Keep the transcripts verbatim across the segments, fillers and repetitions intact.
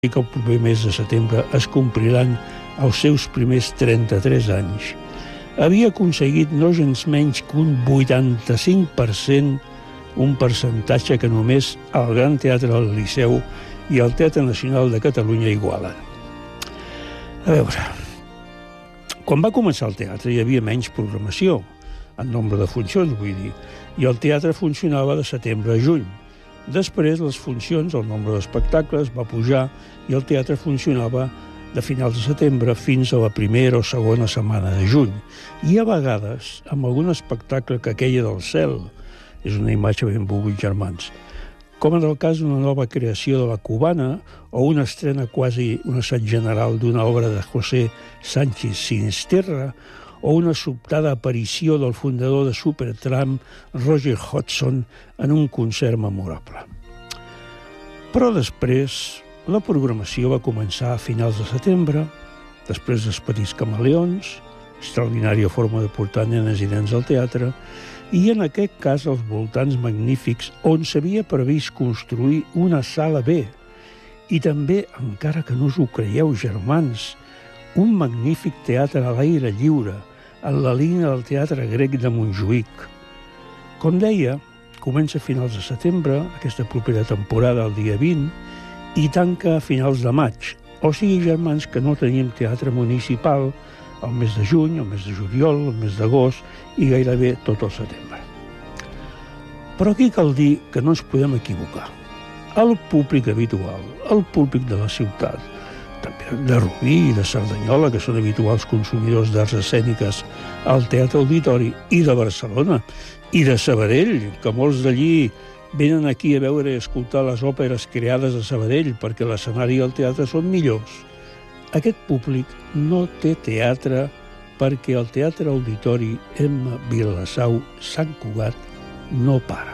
i que el proper mes de setembre es compliran els seus primers trenta-tres anys, havia aconseguit no gens menys que un vuitanta-cinc per cent, un percentatge que només el Gran Teatre del Liceu i el Teatre Nacional de Catalunya igualen. A veure, quan va començar el teatre hi havia menys programació, en nombre de funcions, vull dir, i el teatre funcionava de setembre a juny. Després, les funcions, el nombre d'espectacles, va pujar i el teatre funcionava de finals de setembre fins a la primera o segona setmana de juny. I a vegades, amb algun espectacle que queia del cel, és una imatge ben volgut, germans, com en el cas d'una nova creació de la Cubana o una estrena quasi un assaig general d'una obra de José Sánchez Sinisterra o una sobtada aparició del fundador de Supertramp, Roger Hodgson, en un concert memorable. Però després, la programació va començar a finals de setembre, després dels Petits Camaleons, extraordinària forma de portar nenes i nens al teatre, i en aquest cas als voltants magnífics on s'havia previst construir una sala B, i també, encara que no us ho creieu, germans, un magnífic teatre a l'aire lliure, en la línia del Teatre Grec de Montjuïc. Com deia, comença a finals de setembre, aquesta propera temporada, el dia vint, i tanca a finals de maig. O sigui, germans, que no tenim teatre municipal el mes de juny, el mes de juliol, el mes d'agost i gairebé tot el setembre. Però aquí cal dir que no ens podem equivocar. El públic habitual, el públic de la ciutat, també de Rubí i de Cerdanyola, que són habituals consumidors d'arts escèniques al Teatre Auditori, i de Barcelona, i de Sabadell, que molts d'allí venen aquí a veure i escoltar les òperes creades a Sabadell perquè l'escenari i el teatre són millors. Aquest públic no té teatre perquè el Teatre Auditori Emma Vilassau Sant Cugat no para.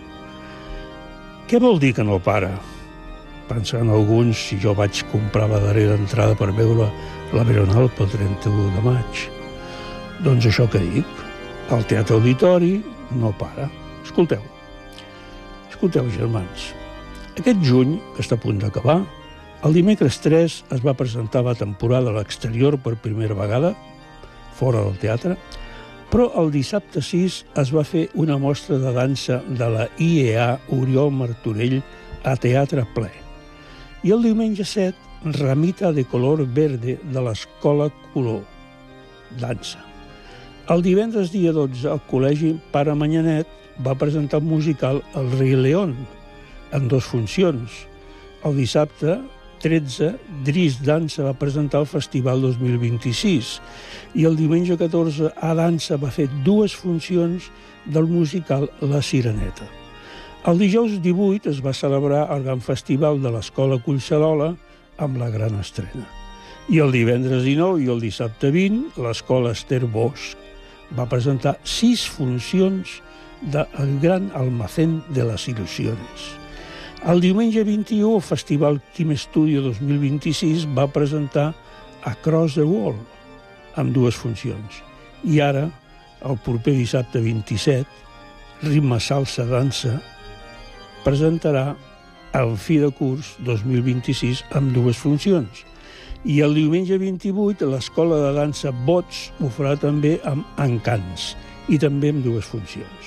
Què vol dir que no para? Pensant alguns si jo vaig comprar la darrera entrada per veure la Veronal pel trenta-u de maig. Doncs això que dic, el Teatre Auditori no para. Escolteu, escolteu, germans, aquest juny, que està a punt d'acabar, el dimecres tres es va presentar la temporada a l'exterior per primera vegada, fora del teatre, però el dissabte sis es va fer una mostra de dansa de la I E A Oriol Martorell a teatre ple. I el diumenge set, Ramita de color verde de l'Escola Color, dansa. El divendres dia dotze, el Col·legi Pare Manyanet va presentar un musical El Rei León, en dues funcions. El dissabte tretze, Dris Dansa va presentar el Festival dos mil vint-i-sis i el diumenge catorze, A Dansa va fer dues funcions del musical La Sireneta. El dijous divuit es va celebrar el gran festival de l'Escola Collserola amb la gran estrena. I el divendres dinou i el dissabte vint, l'Escola Esther Bosch va presentar sis funcions del Gran Almacén de les Il·lusiones. El diumenge vint-i-u, el Festival Quim Studio dos mil vint-i-sis va presentar Across the Wall, amb dues funcions. I ara, el proper dissabte vint-i-set, Ritme Salsa Dansa presentarà el Fi de Curs dos mil vint-i-sis amb dues funcions. I el diumenge vint-i-vuit, l'Escola de Dansa Bots ho farà també amb Encants i també amb dues funcions.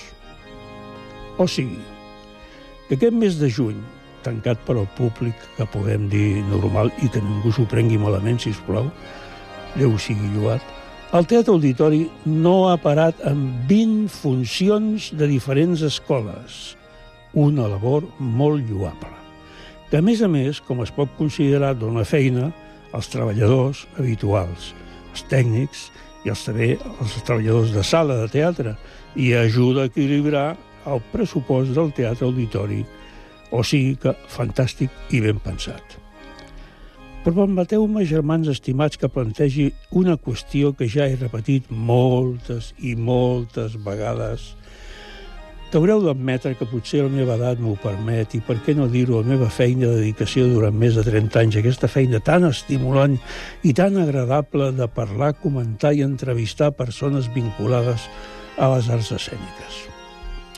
O sigui, que aquest mes de juny, tancat per al públic, que podem dir normal i que ningú s'ho prengui malament, sisplau, Déu sigui lloat, el Teatre Auditori no ha parat amb vint funcions de diferents escoles, una labor molt lloable, que a més a més, com es pot considerar, dona feina als treballadors habituals, els tècnics i els, també els treballadors de sala de teatre, i ajuda a equilibrar el pressupost del Teatre Auditori, o sigui que fantàstic i ben pensat. Però permeteu-me, germans estimats, que plantegi una qüestió que ja he repetit moltes i moltes vegades, que haureu d'admetre que potser la meva edat m'ho permet i, per què no dir-ho, la meva feina de dedicació durant més de trenta anys, aquesta feina tan estimulant i tan agradable de parlar, comentar i entrevistar persones vinculades a les arts escèniques.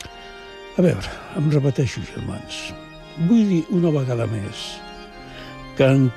A veure, em repeteixo, germans, vull dir una vegada més que en